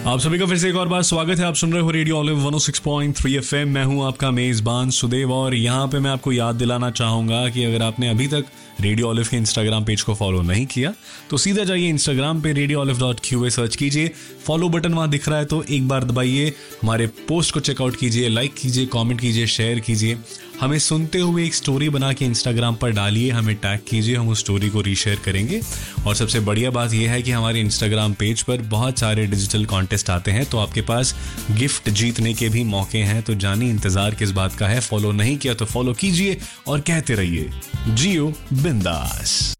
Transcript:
आप सभी का फिर से एक और बार स्वागत है। आप सुन रहे हो रेडियो ऑलिव 106.3 FM। मैं हूं आपका मेजबान सुदेव और यहाँ पे मैं आपको याद दिलाना चाहूंगा कि अगर आपने अभी तक रेडियो ऑलिव के इंस्टाग्राम पेज को फॉलो नहीं किया तो सीधा जाइए इंस्टाग्राम पे radioolive.qa सर्च कीजिए, फॉलो बटन वहां दिख रहा है तो एक बार दबाइए, हमारे पोस्ट को चेकआउट कीजिए, लाइक कीजिए, कमेंट कीजिए, शेयर कीजिए, हमें सुनते हुए एक स्टोरी बना के इंस्टाग्राम पर डालिए, हमें टैग कीजिए, हम उस स्टोरी को रीशेयर करेंगे। और सबसे बढ़िया बात यह है कि हमारे इंस्टाग्राम पेज पर बहुत सारे डिजिटल कॉन्टेस्ट आते हैं तो आपके पास गिफ्ट जीतने के भी मौके हैं। तो जानिए इंतजार किस बात का है। फॉलो नहीं किया तो फॉलो कीजिए और कहते रहिए जियो बिंदास।